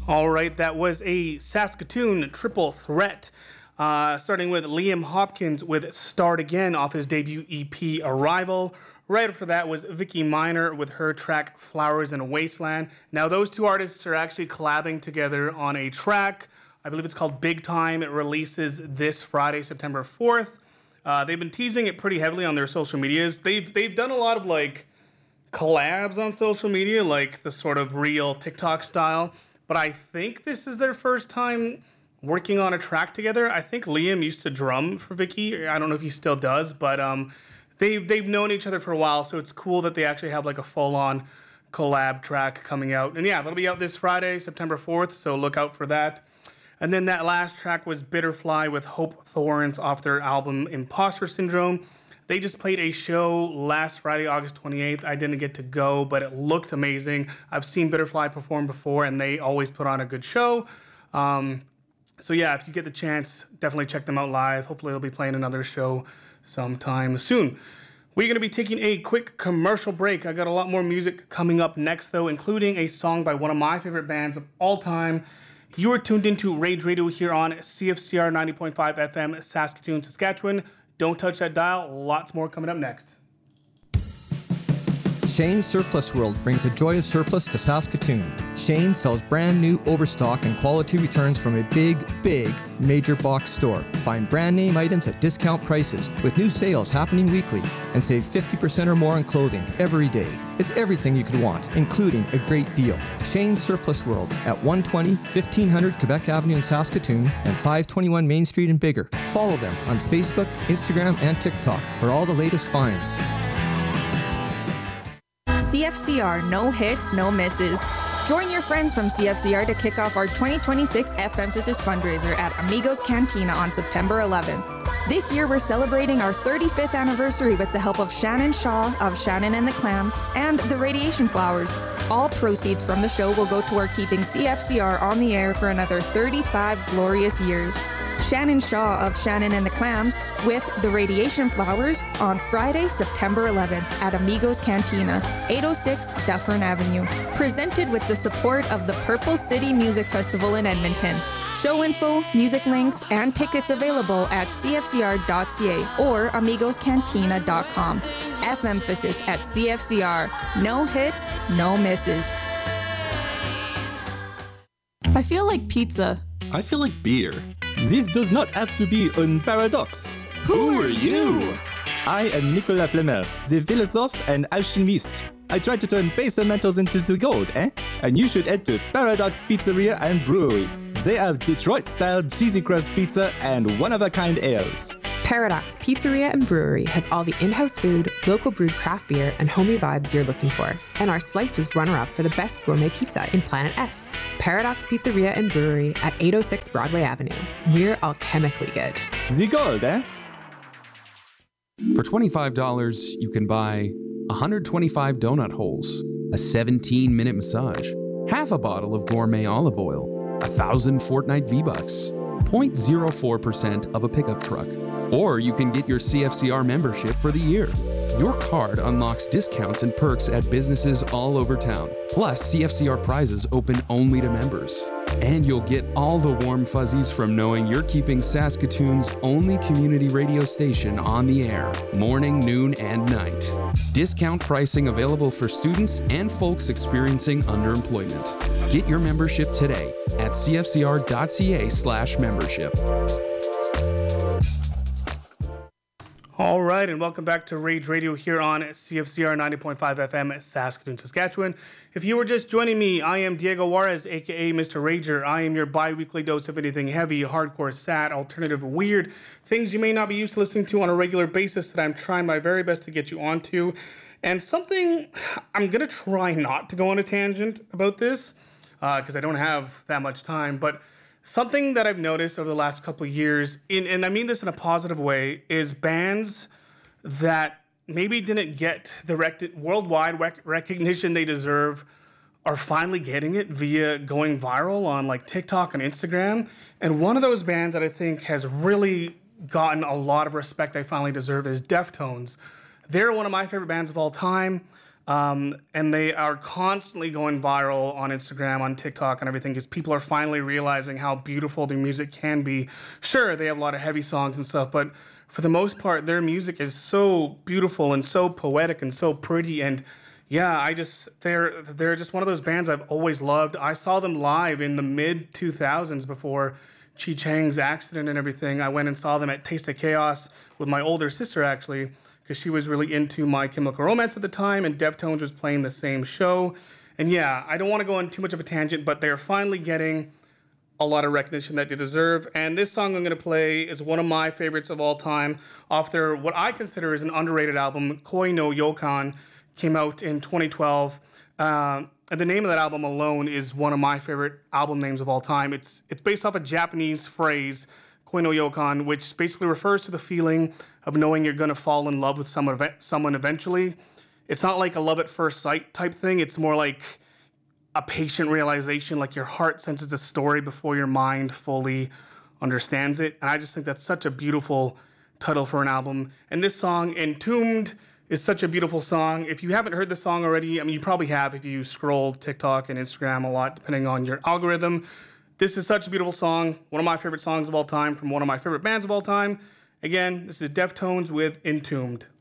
All right, that was a Saskatoon triple threat, starting with Liam Hopkins with Start Again off his debut EP Arrival. Right after that was Vicky Minor with her track Flowers in a Wasteland. Now, those two artists are actually collabing together on a track. I believe it's called Big Time. It releases this Friday, September 4th. They've been teasing it pretty heavily on their social medias. They've done a lot of like collabs on social media, like the sort of real TikTok style. But I think this is their first time working on a track together. I think Liam used to drum for Vicky. I don't know if he still does, but they've known each other for a while, so it's cool that they actually have like a full-on collab track coming out. And yeah, that'll be out this Friday, September 4th, so look out for that. And then that last track was Bitterfly with Hope Thorns off their album Imposter Syndrome. They just played a show last Friday, August 28th. I didn't get to go, but it looked amazing. I've seen Bitterfly perform before, and they always put on a good show. So yeah, if you get the chance, definitely check them out live. Hopefully they'll be playing another show sometime soon. We're going to be taking a quick commercial break. I got a lot more music coming up next, though, including a song by one of my favorite bands of all time. You are tuned into Rage Radio here on CFCR 90.5 FM, Saskatoon, Saskatchewan. Don't touch that dial. Lots more coming up next. Shane's Surplus World brings the joy of surplus to Saskatoon. Shane sells brand new overstock and quality returns from a big major box store. Find brand name items at discount prices with new sales happening weekly and save 50% or more on clothing every day. It's everything you could want, including a great deal. Shane's Surplus World at 120 1500 Quebec Avenue in Saskatoon and 521 Main Street in Biggar. Follow them on Facebook, Instagram, and TikTok for all the latest finds. CFCR, no hits, no misses. Join your friends from CFCR to kick off our 2026 F-Emphasis fundraiser at Amigos Cantina on September 11th. This year, we're celebrating our 35th anniversary with the help of Shannon Shaw of Shannon and the Clams and the Radiation Flowers. All proceeds from the show will go toward keeping CFCR on the air for another 35 glorious years. Shannon Shaw of Shannon and the Clams with the Radiation Flowers on Friday, September 11th at Amigos Cantina, 806 Dufferin Avenue. Presented with the support of the Purple City Music Festival in Edmonton. Show info, music links, and tickets available at cfcr.ca or amigoscantina.com. F-Emphasis at CFCR. No hits, no misses. I feel like pizza. I feel like beer. This does not have to be a paradox. Who are you? I am Nicolas Flamel, the philosophe and alchemist. I try to turn base metals into the gold, eh? And you should head to Paradox Pizzeria and Brewery. They have Detroit-style cheesy crust pizza and one-of-a-kind ales. Paradox Pizzeria and Brewery has all the in-house food, local brewed craft beer, and homey vibes you're looking for. And our slice was runner-up for the best gourmet pizza in Planet S. Paradox Pizzeria and Brewery at 806 Broadway Avenue. We're alchemically good. The gold, eh? For $25, you can buy 125 donut holes, a 17-minute massage, half a bottle of gourmet olive oil, 1,000 Fortnite V-Bucks, 0.04% of a pickup truck. Or you can get your CFCR membership for the year. Your card unlocks discounts and perks at businesses all over town, plus CFCR prizes open only to members. And you'll get all the warm fuzzies from knowing you're keeping Saskatoon's only community radio station on the air, morning, noon, and night. Discount pricing available for students and folks experiencing underemployment. Get your membership today at cfcr.ca/membership. All right, and welcome back to Rage Radio here on CFCR 90.5 FM, Saskatoon, Saskatchewan. If you were just joining me, I am Diego Juarez, a.k.a. Mr. Rager. I am your bi-weekly dose of anything heavy, hardcore, sad, alternative, weird, things you may not be used to listening to on a regular basis that I'm trying my very best to get you onto. And something, I'm going to try not to go on a tangent about this, because I don't have that much time, but something that I've noticed over the last couple of years, and I mean this in a positive way, is bands that maybe didn't get the worldwide recognition they deserve are finally getting it via going viral on like TikTok and Instagram. And one of those bands that I think has really gotten a lot of respect they finally deserve is Deftones. They're one of my favorite bands of all time. And they are constantly going viral on Instagram, on TikTok, and everything because people are finally realizing how beautiful their music can be. Sure, they have a lot of heavy songs and stuff, but for the most part, their music is so beautiful and so poetic and so pretty. And yeah, they're just one of those bands I've always loved. I saw them live in the mid 2000s before Chi Chang's accident and everything. I went and saw them at Taste of Chaos with my older sister, actually, because she was really into My Chemical Romance at the time, and Deftones was playing the same show. And yeah, I don't want to go on too much of a tangent, but they're finally getting a lot of recognition that they deserve. And this song I'm going to play is one of my favorites of all time off their, what I consider is an underrated album, Koi no Yokan, came out in 2012. And the name of that album alone is one of my favorite album names of all time. It's based off a Japanese phrase, Koi no Yokan, which basically refers to the feeling of knowing you're going to fall in love with someone eventually. It's not like a love at first sight type thing. It's more like a patient realization, like your heart senses a story before your mind fully understands it. And I just think that's such a beautiful title for an album. And this song, Entombed, is such a beautiful song. If you haven't heard the song already, I mean, you probably have if you scroll TikTok and Instagram a lot, depending on your algorithm. This is such a beautiful song, one of my favorite songs of all time from one of my favorite bands of all time. Again, this is Deftones with Entombed.